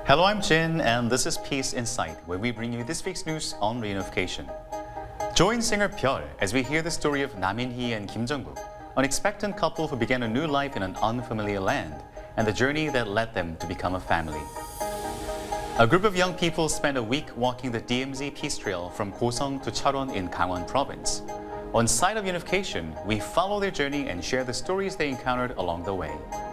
Hello, I'm Jin, and this is Peace Insight, where we bring you this week's news on reunification. Join singer Byeol as we hear the story of Nam In-hee and Kim Jung-kook, an expectant couple who began a new life in an unfamiliar land, and the journey that led them to become a family. A group of young people spent a week walking the DMZ Peace Trail from Gosong to Cheolwon in Gangwon Province. On site of unification, we follow their journey and share the stories they encountered along the way.